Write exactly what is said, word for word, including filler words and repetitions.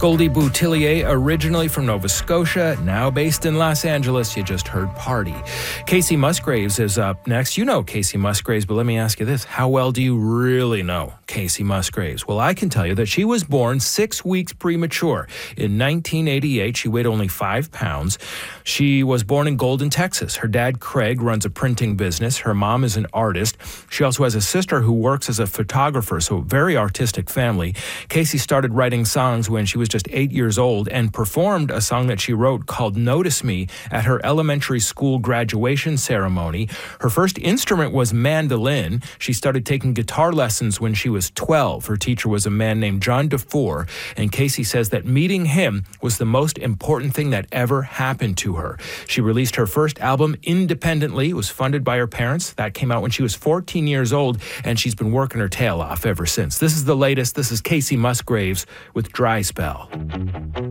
Goldie Boutillier, originally from Nova Scotia, now based in Los Angeles. You just heard Party. Kacey Musgraves is up next. You know Kacey Musgraves, but let me ask you this. How well do you really know Kacey Musgraves? Well, I can tell you that she was born six weeks premature. In nineteen eighty-eight, she weighed only five pounds. She was born in Golden, Texas. Her dad, Craig, runs a printing business. Her mom is an artist. She also has a sister who works as a photographer, so very artistic family. Kacey started writing songs when she was just eight years old and performed a song that she wrote called Notice Me at her elementary school graduation ceremony. Her first instrument was mandolin. She started taking guitar lessons when she was twelve. Her teacher was a man named John DeFore, and Kacey says that meeting him was the most important thing that ever happened to her. She released her first album independently. It was funded by her parents. That came out when she was fourteen years old, and she's been working her tail off ever since. This is the latest. This is Kacey Musgraves with Dry Spell.